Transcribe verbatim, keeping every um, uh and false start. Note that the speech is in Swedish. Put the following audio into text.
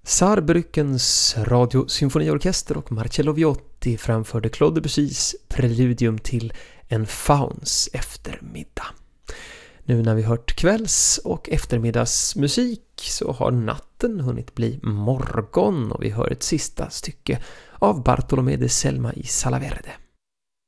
Saarbrückens radiosymfoniorkester och Marcello Viotti framförde Claude Debussys preludium till En fauns eftermiddag. Nu när vi hört kvälls- och eftermiddagsmusik så har natten hunnit bli morgon och vi hör ett sista stycke av Bartolomé de Selma i Sala Verde.